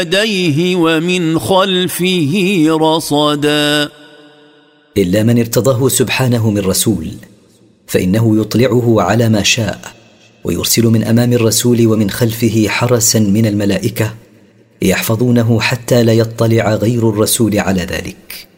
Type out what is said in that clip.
يديه ومن خلفه رصدا إلا من ارتضاه سبحانه من رسول فإنه يطلعه على ما شاء، ويرسل من أمام الرسول ومن خلفه حرسا من الملائكة يحفظونه حتى لا يطلع غير الرسول على ذلك.